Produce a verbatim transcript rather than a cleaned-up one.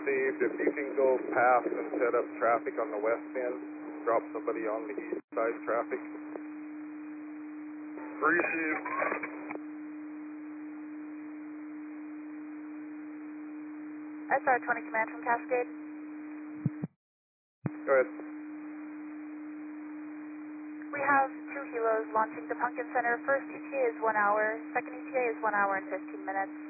received. If you can go past and set up traffic on the west end, drop somebody on the east side traffic. Received. S R twenty command from Cascade. Go ahead. We have two helos launching to Pumpkin Center. First E T A is one hour, second E T A is one hour and fifteen minutes.